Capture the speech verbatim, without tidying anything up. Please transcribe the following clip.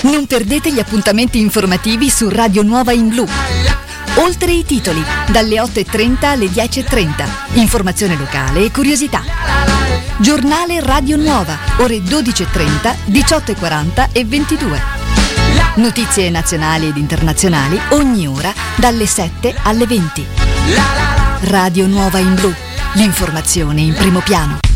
Non perdete gli appuntamenti informativi su Radio Nuova in Blu. Oltre i titoli, dalle otto e trenta alle dieci e trenta. Informazione locale e curiosità. Giornale Radio Nuova, ore dodici e trenta, diciotto e quaranta e ventidue. Notizie nazionali ed internazionali ogni ora dalle sette alle venti. Radio Nuova in Blu, l'informazione in primo piano.